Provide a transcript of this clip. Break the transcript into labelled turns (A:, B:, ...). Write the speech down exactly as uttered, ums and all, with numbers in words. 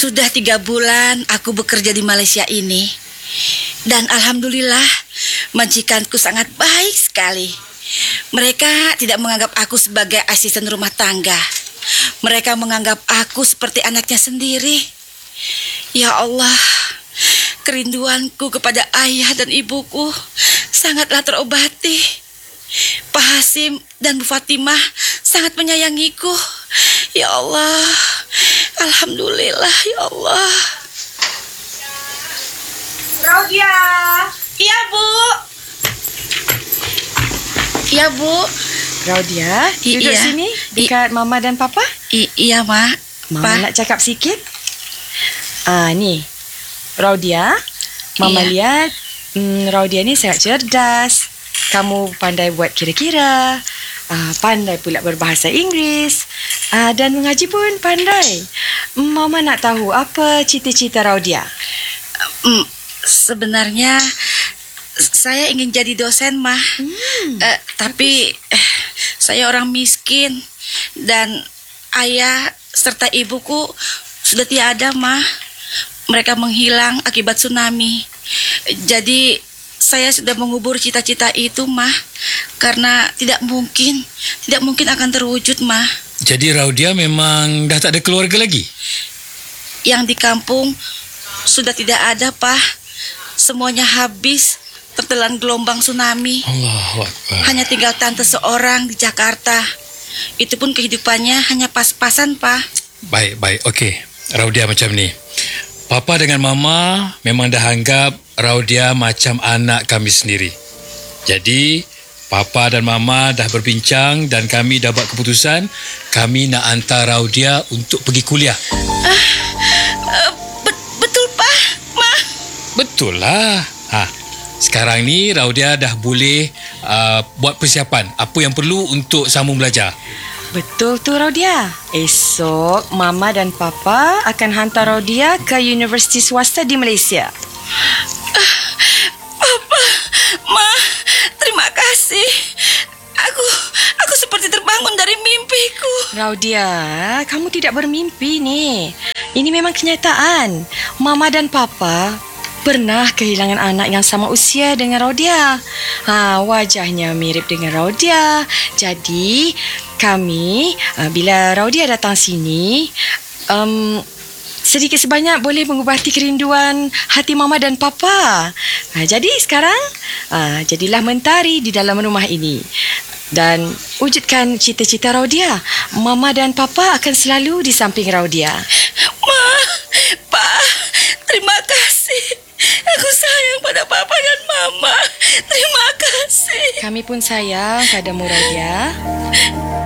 A: Sudah tiga bulan aku bekerja di Malaysia ini. Dan alhamdulillah, majikanku sangat baik sekali. Mereka tidak menganggap aku sebagai asisten rumah tangga. Mereka menganggap aku seperti anaknya sendiri. Ya Allah, kerinduanku kepada ayah dan ibuku sangatlah terobati. Pak Hasim dan Bu Fatimah sangat menyayangiku. Ya Allah, alhamdulillah, ya Allah.
B: Raudia.
A: Iya, Bu. Iya, Bu.
B: Raudia,
A: I-
B: duduk
A: iya.
B: sini dekat Mama dan Papa.
A: I- iya, Ma.
B: Mama
A: Pa.
B: nak cakap sikit. Ah, ni. Raudia, Mama
A: Iya.
B: lihat hmm, Raudia ni sangat cerdas. Kamu pandai buat kira-kira. Ah, pandai pula berbahasa Inggeris. Ah, dan mengaji pun pandai. Mama nak tahu apa cita-cita Raudia.
A: Mm, sebenarnya saya ingin jadi dosen, Ma.
B: Hmm.
A: Eh, tapi eh, saya orang miskin dan ayah serta ibuku sudah tiada, Ma. Mereka menghilang akibat tsunami. Jadi saya sudah mengubur cita-cita itu, Ma, karena tidak mungkin, tidak mungkin akan terwujud, Ma.
C: Jadi Raudia memang dah tak ada keluarga lagi?
A: Yang di kampung sudah tidak ada, Pak. Semuanya habis tertelan gelombang tsunami.
C: Allahu Akbar.
A: Hanya tinggal tante seorang di Jakarta. Itu pun kehidupannya hanya pas-pasan, Pak.
C: Baik, baik. Okey. Raudia macam ni. Papa dengan Mama memang dah anggap Raudia macam anak kami sendiri. Jadi, Papa dan Mama dah berbincang dan kami dah buat keputusan kami nak hantar Raudia untuk pergi kuliah.
A: Uh, be- betul, Pak, Ma.
C: Betul lah. Ha, sekarang ni Raudia dah boleh uh, buat persiapan apa yang perlu untuk sambung belajar.
B: Betul tu Raudia. Esok Mama dan Papa akan hantar Raudia ke universiti swasta di Malaysia.
A: Papa, Ma, terima kasih. Aku, aku seperti terbangun dari mimpiku.
B: Raudia, kamu tidak bermimpi ni. Ini memang kenyataan. Mama dan Papa pernah kehilangan anak yang sama usia dengan Raudia. Ha, wajahnya mirip dengan Raudia. Jadi, kami uh, bila Raudia datang sini, um, sedikit sebanyak boleh mengubati kerinduan hati Mama dan Papa. Ha, jadi sekarang, uh, jadilah mentari di dalam rumah ini. Dan wujudkan cita-cita Raudia. Mama dan Papa akan selalu di samping Raudia.
A: Ma, Pa, terima kasih. Aku sayang pada Papa dan Mama. Terima kasih.
B: Kami pun sayang padamu, Raudia.